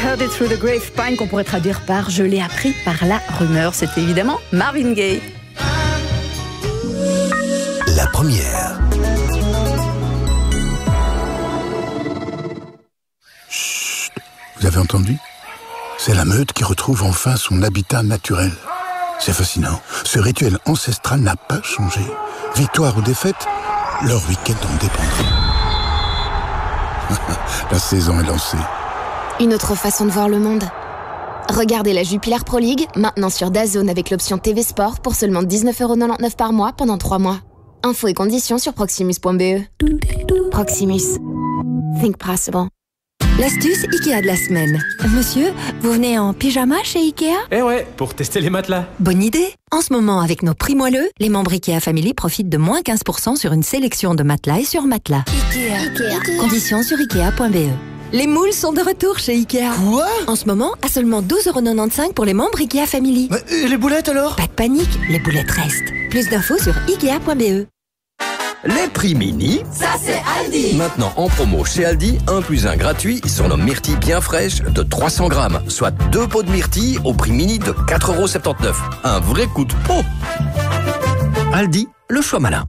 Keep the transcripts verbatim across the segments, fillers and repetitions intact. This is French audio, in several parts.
Heard It Through the Grapevine, qu'on pourrait traduire par Je l'ai appris par la rumeur. C'était évidemment Marvin Gaye. La première. Chut, vous avez entendu ? C'est la meute qui retrouve enfin son habitat naturel. C'est fascinant. Ce rituel ancestral n'a pas changé. Victoire ou défaite, leur week-end en dépendra. La saison est lancée. Une autre façon de voir le monde. Regardez la Jupiler Pro League, maintenant sur DAZN avec l'option T V Sport pour seulement dix-neuf euros quatre-vingt-dix-neuf par mois pendant trois mois. Infos et conditions sur proximus point b e. Proximus. Think possible. L'astuce Ikea de la semaine. Monsieur, vous venez en pyjama chez Ikea ? Eh ouais, pour tester les matelas. Bonne idée. En ce moment, avec nos prix moelleux, les membres Ikea Family profitent de moins quinze pour cent sur une sélection de matelas et sur matelas. Ikea. Ikea. Conditions sur ikea point b e. Les moules sont de retour chez Ikea. Quoi ? En ce moment, à seulement douze euros quatre-vingt-quinze pour les membres Ikea Family. Mais, et les boulettes alors ? Pas de panique, les boulettes restent. Plus d'infos sur ikea point b e. Les prix mini, ça c'est Aldi. Maintenant en promo chez Aldi, un plus un gratuit sur nos myrtilles bien fraîches de trois cents grammes, soit deux pots de myrtilles au prix mini de quatre euros soixante-dix-neuf. Un vrai coup de pot. Aldi, le choix malin.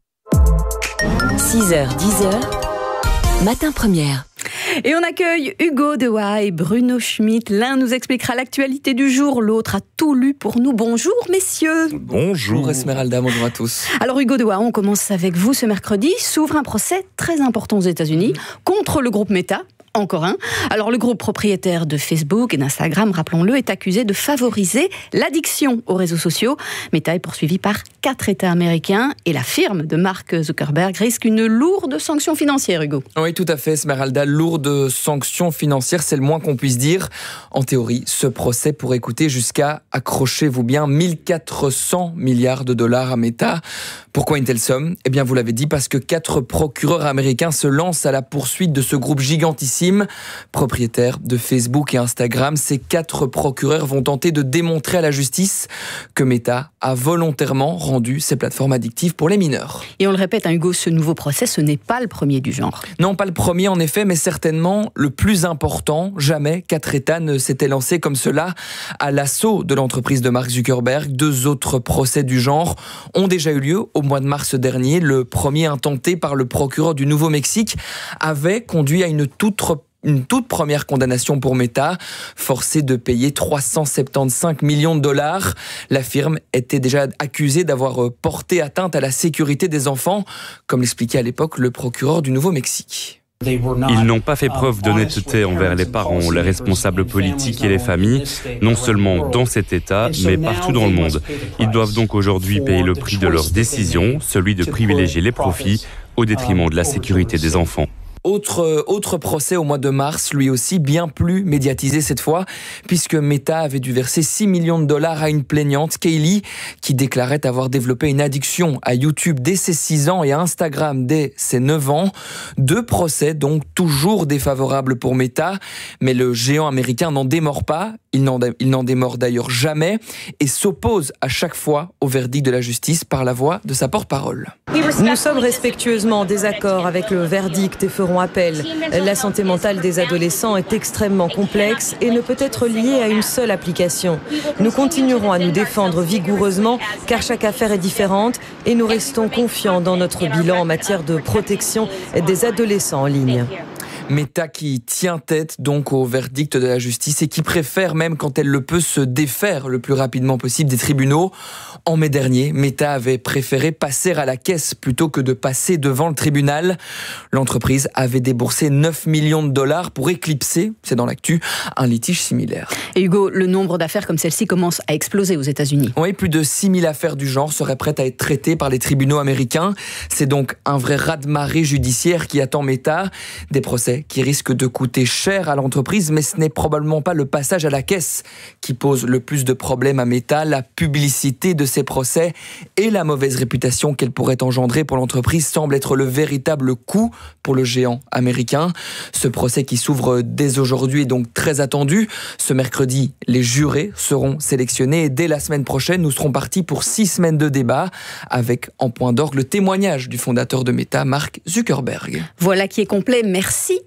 six heures, dix heures, matin première. Et on accueille Hugo Dewa et Bruno Schmitt. L'un nous expliquera l'actualité du jour, l'autre a tout lu pour nous. Bonjour messieurs. Bonjour Esmeralda, bonjour à tous. Alors Hugo Dewa, on commence avec vous ce mercredi. S'ouvre un procès très important aux États-Unis contre le groupe Meta. Encore un. Alors le groupe propriétaire de Facebook et d'Instagram, rappelons-le, est accusé de favoriser l'addiction aux réseaux sociaux. Meta est poursuivi par quatre États américains et la firme de Mark Zuckerberg risque une lourde sanction financière, Hugo. Oui, tout à fait, Esmeralda. Lourde sanction financière, c'est le moins qu'on puisse dire. En théorie, ce procès pourrait coûter jusqu'à, accrochez-vous bien, mille quatre cents milliards de dollars à Meta. Pourquoi une telle somme ? Eh bien, vous l'avez dit, parce que quatre procureurs américains se lancent à la poursuite de ce groupe gigantissime, propriétaire de Facebook et Instagram. Ces quatre procureurs vont tenter de démontrer à la justice que Meta a volontairement rendu ces plateformes addictives pour les mineurs. Et on le répète, hein, Hugo, ce nouveau procès, ce n'est pas le premier du genre. Non, pas le premier en effet, mais certainement le plus important. Jamais quatre États ne s'étaient lancés comme cela à l'assaut de l'entreprise de Mark Zuckerberg. Deux autres procès du genre ont déjà eu lieu au mois de mars dernier. Le premier, intenté par le procureur du Nouveau-Mexique, avait conduit à une toute Une toute première condamnation pour Meta, forcée de payer trois cent soixante-quinze millions de dollars. La firme était déjà accusée d'avoir porté atteinte à la sécurité des enfants, comme l'expliquait à l'époque le procureur du Nouveau-Mexique. Ils n'ont pas fait preuve d'honnêteté envers les parents, les responsables politiques et les familles, non seulement dans cet État, mais partout dans le monde. Ils doivent donc aujourd'hui payer le prix de leur décision, celui de privilégier les profits au détriment de la sécurité des enfants. Autre, autre procès au mois de mars, lui aussi bien plus médiatisé cette fois, puisque Meta avait dû verser six millions de dollars à une plaignante, Kaylee, qui déclarait avoir développé une addiction à YouTube dès ses six ans et à Instagram dès ses neuf ans. Deux procès donc toujours défavorables pour Meta, mais le géant américain n'en démord pas, il n'en, il n'en démord d'ailleurs jamais, et s'oppose à chaque fois au verdict de la justice par la voix de sa porte-parole. Nous sommes respectueusement en désaccord avec le verdict et ferons appel. La santé mentale des adolescents est extrêmement complexe et ne peut être liée à une seule application. Nous continuerons à nous défendre vigoureusement car chaque affaire est différente et nous restons confiants dans notre bilan en matière de protection des adolescents en ligne. Meta qui tient tête donc au verdict de la justice et qui préfère même quand elle le peut se défaire le plus rapidement possible des tribunaux. En mai dernier, Meta avait préféré passer à la caisse plutôt que de passer devant le tribunal. L'entreprise avait déboursé neuf millions de dollars pour éclipser, c'est dans l'actu, un litige similaire. Et Hugo, le nombre d'affaires comme celle-ci commence à exploser aux États-Unis. Oui, plus de six mille affaires du genre seraient prêtes à être traitées par les tribunaux américains. C'est donc un vrai raz-de-marée judiciaire qui attend Meta. Des procès qui risque de coûter cher à l'entreprise, mais ce n'est probablement pas le passage à la caisse qui pose le plus de problèmes à Meta. La publicité de ces procès et la mauvaise réputation qu'elle pourrait engendrer pour l'entreprise semble être le véritable coût pour le géant américain. Ce procès qui s'ouvre dès aujourd'hui est donc très attendu. Ce mercredi, les jurés seront sélectionnés et dès la semaine prochaine, nous serons partis pour six semaines de débat avec en point d'orgue le témoignage du fondateur de Meta, Mark Zuckerberg. Voilà qui est complet. Merci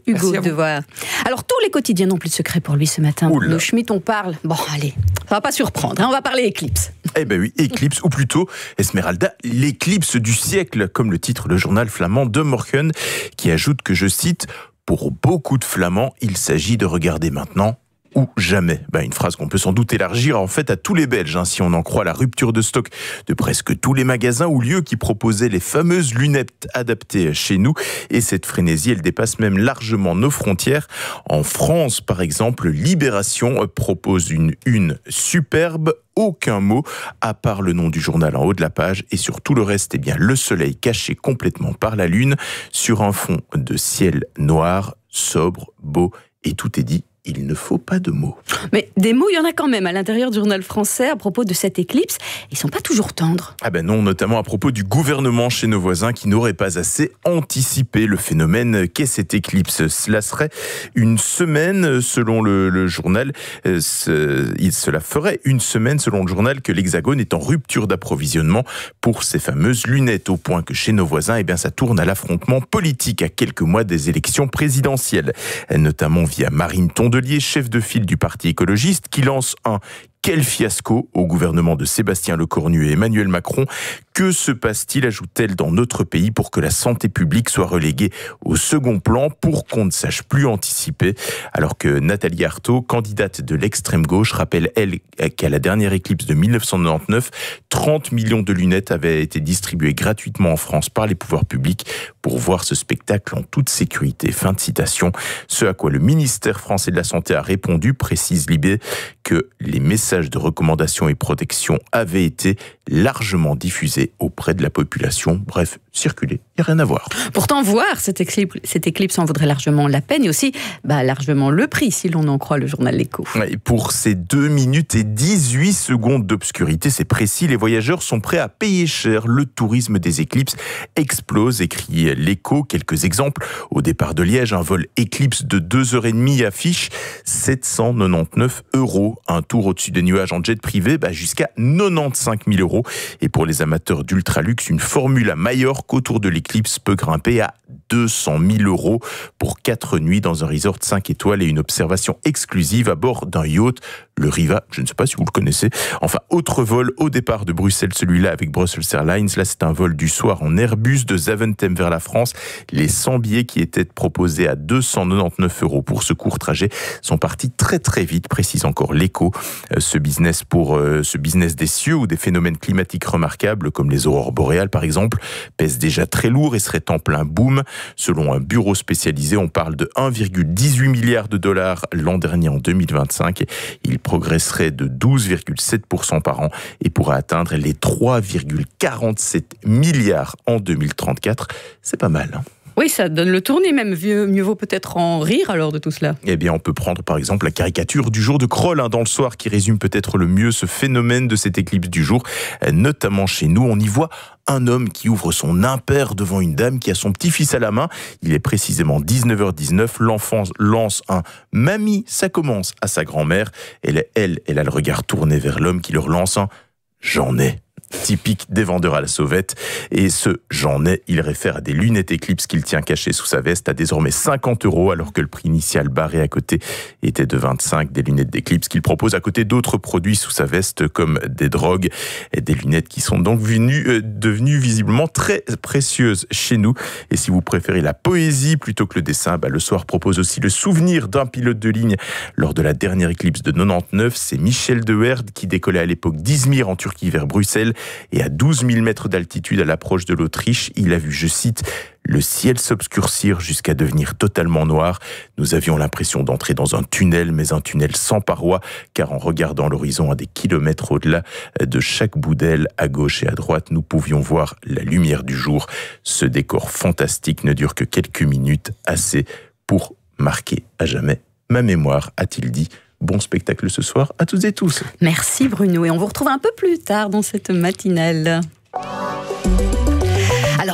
Hugo Devoire. Alors, tous les quotidiens n'ont plus de secret pour lui ce matin. Oula. Le Schmitt, on parle. Bon, allez, ça va pas surprendre, hein, on va parler éclipse. Eh ben oui, éclipse, ou plutôt, Esmeralda, l'éclipse du siècle, comme le titre le journal flamand De Morgen, qui ajoute que, je cite, « Pour beaucoup de Flamands, il s'agit de regarder maintenant ou jamais ». Ben, une phrase qu'on peut sans doute élargir en fait à tous les Belges, hein, si on en croit la rupture de stock de presque tous les magasins ou lieux qui proposaient les fameuses lunettes adaptées chez nous. Et cette frénésie, elle dépasse même largement nos frontières. En France, par exemple, Libération propose une une superbe, aucun mot, à part le nom du journal en haut de la page, et sur tout le reste, eh bien, le soleil caché complètement par la lune, sur un fond de ciel noir, sobre, beau, et tout est dit. Il ne faut pas de mots. Mais des mots, il y en a quand même à l'intérieur du journal français à propos de cette éclipse. Ils sont pas toujours tendres. Ah ben non, notamment à propos du gouvernement chez nos voisins qui n'aurait pas assez anticipé le phénomène qu'est cette éclipse. Cela serait une semaine, selon le, le journal, euh, ce, il, cela ferait une semaine, selon le journal, que l'Hexagone est en rupture d'approvisionnement pour ces fameuses lunettes, au point que chez nos voisins, eh bien, ça tourne à l'affrontement politique à quelques mois des élections présidentielles, notamment via Marine Tondelier, chef de file du Parti écologiste, qui lance un « Quel fiasco » au gouvernement de Sébastien Lecornu et Emmanuel Macron. Que se passe-t-il, ajoute-t-elle, dans notre pays pour que la santé publique soit reléguée au second plan, pour qu'on ne sache plus anticiper? Alors que Nathalie Arthaud, candidate de l'extrême gauche, rappelle, elle, qu'à la dernière éclipse de mille neuf cent quatre-vingt-dix-neuf, trente millions de lunettes avaient été distribuées gratuitement en France par les pouvoirs publics pour voir ce spectacle en toute sécurité. Fin de citation. Ce à quoi le ministère français de la Santé a répondu, précise Libé, que les messages de recommandation et protection avaient été largement diffusés auprès de la population. Bref, circuler, il n'y a rien à voir. Pourtant, voir cette éclipse, cette éclipse en vaudrait largement la peine et aussi bah, largement le prix, si l'on en croit le journal L'Écho. Et pour ces deux minutes et dix-huit secondes d'obscurité, c'est précis, les voyageurs sont prêts à payer cher. Le tourisme des éclipses explose, écrit L'Écho. Quelques exemples. Au départ de Liège, un vol éclipse de deux heures trente affiche sept cent quatre-vingt-dix-neuf euros. Un tour au-dessus des nuages en jet privé, bah, jusqu'à quatre-vingt-quinze mille euros. Et pour les amateurs d'ultra-luxe, une formule à Majorque autour de l'éclipse peut grimper à deux cent mille euros pour quatre nuits dans un resort cinq étoiles et une observation exclusive à bord d'un yacht, le Riva, je ne sais pas si vous le connaissez. Enfin, autre vol au départ de Bruxelles, celui-là avec Brussels Airlines. Là, c'est un vol du soir en Airbus de Zaventem vers la France. Les cent billets qui étaient proposés à deux cent quatre-vingt-dix-neuf euros pour ce court trajet sont partis très très vite, précise encore L'Écho. Ce business pour euh, ce business des cieux ou des phénomènes climatiques remarquables comme les aurores boréales par exemple pèse déjà très lourd et serait en plein boom. Selon un bureau spécialisé, on parle de un virgule dix-huit milliard de dollars l'an dernier en deux mille vingt-cinq. Il progresserait de douze virgule sept pour cent par an et pourra atteindre les trois virgule quarante-sept milliards en deux mille trente-quatre. C'est pas mal, hein? Oui, ça donne le tournis, même mieux, mieux vaut peut-être en rire alors de tout cela. Eh bien, on peut prendre par exemple la caricature du jour de Kroll hein, dans le soir qui résume peut-être le mieux ce phénomène de cette éclipse du jour. Notamment chez nous, on y voit un homme qui ouvre son impair devant une dame qui a son petit-fils à la main. Il est précisément dix-neuf heures dix-neuf. L'enfant lance un « Mamie, ça commence » à sa grand-mère. Elle, elle, elle a le regard tourné vers l'homme qui leur lance un « J'en ai ». Typique des vendeurs à la sauvette. Et ce « j'en ai », il réfère à des lunettes éclipse qu'il tient cachées sous sa veste à désormais cinquante euros, alors que le prix initial barré à côté était de vingt-cinq, des lunettes d'éclipse qu'il propose à côté d'autres produits sous sa veste comme des drogues et des lunettes qui sont donc venues, euh, devenues visiblement très précieuses chez nous. Et si vous préférez la poésie plutôt que le dessin, bah, le soir propose aussi le souvenir d'un pilote de ligne lors de la dernière éclipse de quatre-vingt-dix-neuf. C'est Michel de Herd qui décollait à l'époque d'Izmir en Turquie vers Bruxelles. Et à douze mille mètres d'altitude à l'approche de l'Autriche, il a vu, je cite, « le ciel s'obscurcir jusqu'à devenir totalement noir. Nous avions l'impression d'entrer dans un tunnel, mais un tunnel sans parois, car en regardant l'horizon à des kilomètres au-delà de chaque bout d'aile, à gauche et à droite, nous pouvions voir la lumière du jour. Ce décor fantastique ne dure que quelques minutes, assez pour marquer à jamais ma mémoire », a-t-il dit. Bon spectacle ce soir à toutes et tous. Merci Bruno et on vous retrouve un peu plus tard dans cette matinale. Alors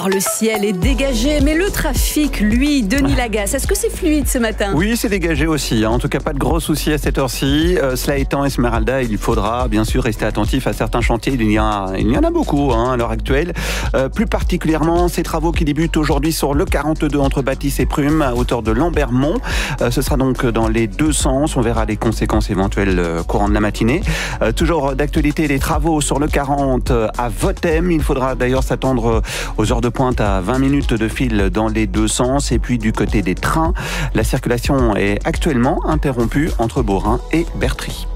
Alors le ciel est dégagé, mais le trafic, lui, Denis Lagasse, est-ce que c'est fluide ce matin ? Oui, c'est dégagé aussi. Hein. En tout cas, pas de gros soucis à cette heure-ci. Euh, cela étant, Esmeralda, il faudra bien sûr rester attentif à certains chantiers. Il y, a, il y en a beaucoup hein, à l'heure actuelle. Euh, plus particulièrement, ces travaux qui débutent aujourd'hui sur le quarante-deux entre Bâtisse et Prüm, à hauteur de Lambermont. Euh, ce sera donc dans les deux sens. On verra les conséquences éventuelles euh, courant de la matinée. Euh, toujours d'actualité, les travaux sur le quarante à Vothème. Il faudra d'ailleurs s'attendre aux heures de pointe à vingt minutes de fil dans les deux sens. Et puis du côté des trains, la circulation est actuellement interrompue entre Beaurain et Bertry.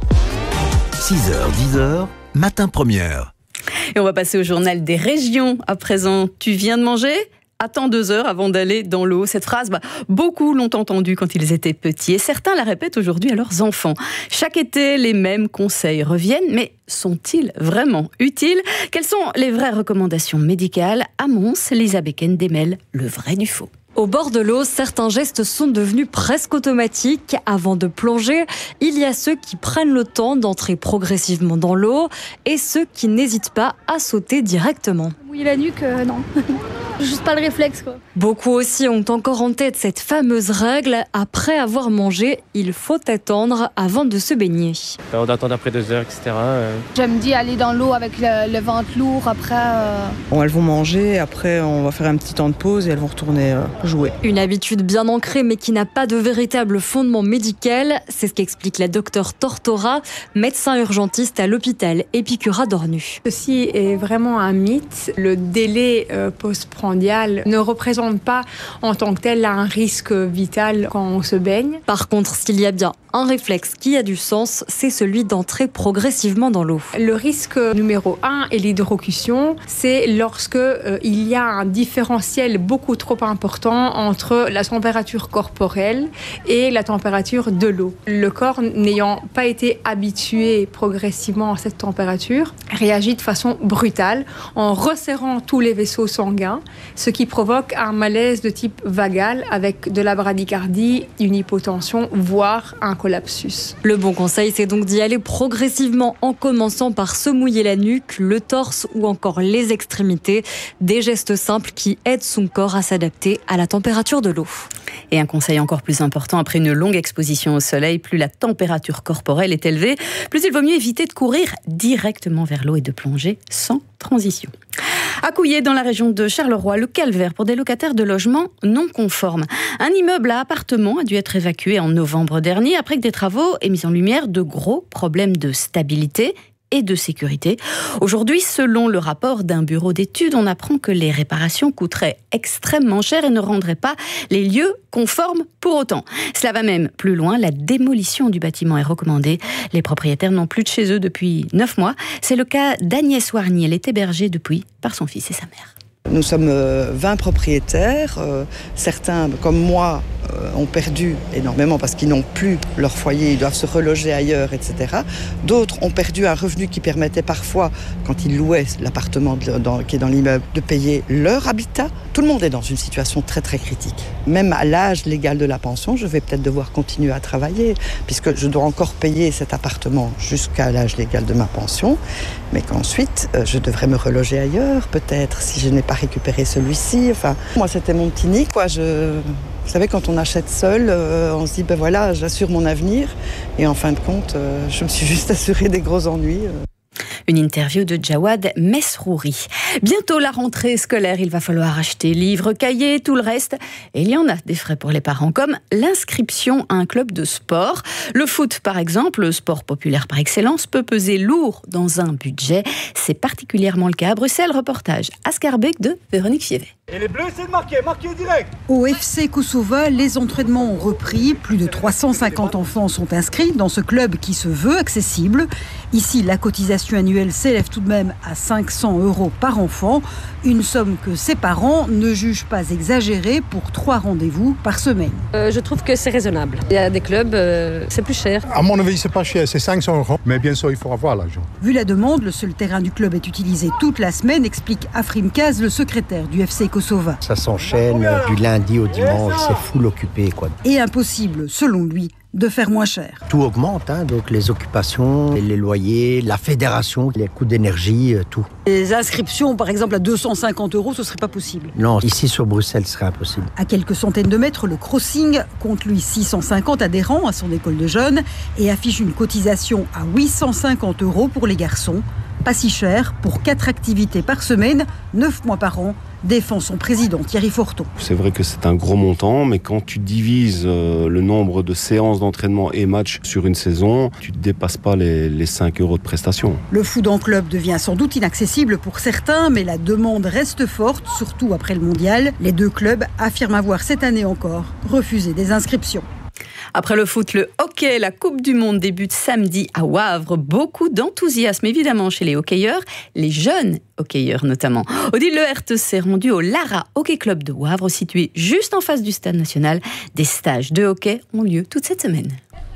six heures, dix heures, matin première. Et on va passer au journal des régions à présent. Tu viens de manger ? Attends deux heures avant d'aller dans l'eau. Cette phrase, bah, beaucoup l'ont entendue quand ils étaient petits et certains la répètent aujourd'hui à leurs enfants. Chaque été, les mêmes conseils reviennent, mais sont-ils vraiment utiles ? Quelles sont les vraies recommandations médicales ? À Mons, Lisa Becken démêle le vrai du faux. Au bord de l'eau, certains gestes sont devenus presque automatiques. Avant de plonger, il y a ceux qui prennent le temps d'entrer progressivement dans l'eau et ceux qui n'hésitent pas à sauter directement. Mouiller la nuque, euh, non. Juste pas le réflexe, quoi. Beaucoup aussi ont encore en tête cette fameuse règle. Après avoir mangé, il faut attendre avant de se baigner. On attend après deux heures, et cetera. J'aime dire aller dans l'eau avec le, le ventre lourd, après... Euh... Bon, elles vont manger, après on va faire un petit temps de pause et elles vont retourner euh, jouer. Une habitude bien ancrée mais qui n'a pas de véritable fondement médical. C'est ce qu'explique la docteure Tortora, médecin urgentiste à l'hôpital Epicura d'Ornu. Ceci est vraiment un mythe. Le délai euh, postprandial ne représente pas en tant que tel un risque vital quand on se baigne. Par contre, s'il y a bien un réflexe qui a du sens, c'est celui d'entrer progressivement dans l'eau. Le risque numéro un est l'hydrocution. C'est lorsque euh, il y a un différentiel beaucoup trop important entre la température corporelle et la température de l'eau. Le corps, n'ayant pas été habitué progressivement à cette température, réagit de façon brutale en resserrant tous les vaisseaux sanguins, ce qui provoque un malaise de type vagal avec de la bradycardie, une hypotension, voire un collapsus. Le bon conseil, c'est donc d'y aller progressivement en commençant par se mouiller la nuque, le torse ou encore les extrémités. Des gestes simples qui aident son corps à s'adapter à la température de l'eau. Et un conseil encore plus important, après une longue exposition au soleil, plus la température corporelle est élevée, plus il vaut mieux éviter de courir directement vers l'eau et de plonger sans transition. À Couillé, dans la région de Charleroi, le calvaire pour des locataires de logements non conformes. Un immeuble à appartements a dû être évacué en novembre dernier après que des travaux aient mis en lumière de gros problèmes de stabilité et de sécurité. Aujourd'hui, selon le rapport d'un bureau d'études, on apprend que les réparations coûteraient extrêmement cher et ne rendraient pas les lieux conformes pour autant. Cela va même plus loin, la démolition du bâtiment est recommandée. Les propriétaires n'ont plus de chez eux depuis neuf mois. C'est le cas d'Agnès Warny, elle est hébergée depuis par son fils et sa mère. Nous sommes vingt propriétaires. Certains, comme moi, ont perdu énormément parce qu'ils n'ont plus leur foyer, ils doivent se reloger ailleurs, et cetera. D'autres ont perdu un revenu qui permettait parfois, quand ils louaient l'appartement dans, qui est dans l'immeuble, de payer leur habitat. Tout le monde est dans une situation très très critique. Même à l'âge légal de la pension, je vais peut-être devoir continuer à travailler puisque je dois encore payer cet appartement jusqu'à l'âge légal de ma pension, mais qu'ensuite je devrais me reloger ailleurs peut-être si je n'ai pas récupéré celui-ci. Enfin, moi c'était mon petit nid, quoi. Je... Vous savez, quand on achète seul, euh, on se dit, ben voilà, j'assure mon avenir. Et en fin de compte, euh, je me suis juste assuré des gros ennuis. Euh. Une interview de Jawad Mesrouri. Bientôt la rentrée scolaire, il va falloir acheter livres, cahiers, tout le reste. Et il y en a des frais pour les parents, comme l'inscription à un club de sport. Le foot, par exemple, le sport populaire par excellence, peut peser lourd dans un budget. C'est particulièrement le cas à Bruxelles. Reportage à Scarbeck de Véronique Fievet. Et les bleus, c'est de marquer, marquer direct. Au F C Kosova, les entraînements ont repris. Plus de trois cent cinquante enfants sont inscrits dans ce club qui se veut accessible. Ici, la cotisation annuelle s'élève tout de même à cinq cents euros par enfant. Une somme que ses parents ne jugent pas exagérée pour trois rendez-vous par semaine. Euh, je trouve que c'est raisonnable. Il y a des clubs, euh, c'est plus cher. À mon avis, c'est pas cher, c'est cinq cents euros. Mais bien sûr, il faut avoir l'argent. Vu la demande, le seul terrain du club est utilisé toute la semaine, explique Afrim Kaz, le secrétaire du F C Kosova. Ça s'enchaîne du lundi au dimanche, c'est full occupé, quoi. Et impossible, selon lui, de faire moins cher. Tout augmente, hein, donc les occupations, les loyers, la fédération, les coûts d'énergie, tout. Les inscriptions, par exemple, à deux cent cinquante euros, ce ne serait pas possible. Non, ici sur Bruxelles, ce serait impossible. À quelques centaines de mètres, le Crossing compte lui six cent cinquante adhérents à son école de jeunes et affiche une cotisation à huit cent cinquante euros pour les garçons. Pas si cher pour quatre activités par semaine, neuf mois par an, défend son président Thierry Forton. C'est vrai que c'est un gros montant, mais quand tu divises euh, le nombre de séances d'entraînement et matchs sur une saison, tu ne dépasses pas les, les cinq euros de prestation. Le foot en club devient sans doute inaccessible pour certains, mais la demande reste forte, surtout après le mondial. Les deux clubs affirment avoir cette année encore refusé des inscriptions. Après le foot, le hockey, la Coupe du Monde débute samedi à Wavre. Beaucoup d'enthousiasme évidemment chez les hockeyeurs, les jeunes hockeyeurs notamment. Odile Leherthe s'est rendue au Lara Hockey Club de Wavre, situé juste en face du Stade National. Des stages de hockey ont lieu toute cette semaine.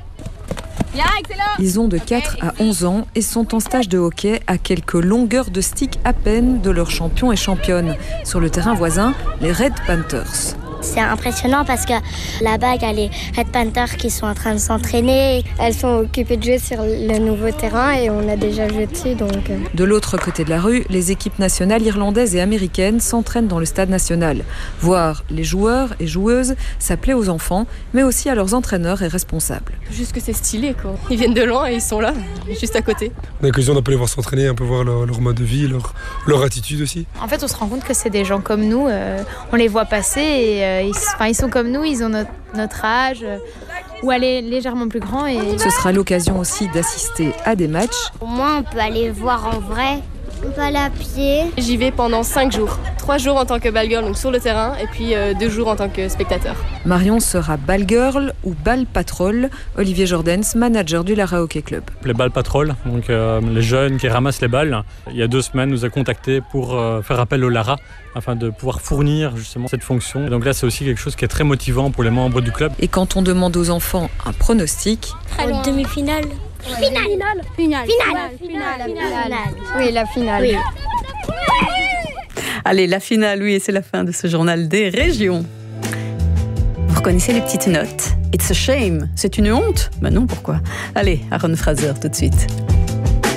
Ils ont de quatre à onze ans et sont en stage de hockey à quelques longueurs de stick à peine de leurs champions et championnes. Sur le terrain voisin, les Red Panthers. C'est impressionnant parce que là-bas, il y a les Red Panthers qui sont en train de s'entraîner. Elles sont occupées de jouer sur le nouveau terrain et on a déjà joué dessus. Donc... De l'autre côté de la rue, les équipes nationales irlandaises et américaines s'entraînent dans le stade national. Voir les joueurs et joueuses, ça plaît aux enfants, mais aussi à leurs entraîneurs et responsables. Juste que c'est stylé, quoi. Ils viennent de loin et ils sont là, juste à côté. On a l'occasion d'un peu les voir s'entraîner, un peu voir leur, leur mode de vie, leur, leur attitude aussi. En fait, on se rend compte que c'est des gens comme nous. Euh, on les voit passer et euh, ils, enfin, ils sont comme nous, ils ont notre, notre âge euh, ou aller légèrement plus grand. Et... Ce sera l'occasion aussi d'assister à des matchs. Au moins, on peut aller voir en vrai. On peut aller à pied. J'y vais pendant cinq jours. Trois jours en tant que ball girl, donc sur le terrain, et puis euh, deux jours en tant que spectateur. Marion sera ball girl ou ball patrol. Olivier Jordens, manager du Lara Hockey Club. Les ball patrol, donc euh, les jeunes qui ramassent les balles, il y a deux semaines, nous a contactés pour euh, faire appel au Lara afin de pouvoir fournir justement cette fonction. Et donc là, c'est aussi quelque chose qui est très motivant pour les membres du club. Et quand on demande aux enfants un pronostic, en demi-finale. Finale. Finale. Finale. Finale. Finale. Oui, la finale. Oui. Allez, la finale, oui, et c'est la fin de ce journal des régions. Vous reconnaissez les petites notes ? It's a shame. C'est une honte ? Ben non, pourquoi ? Allez, Aaron Fraser tout de suite.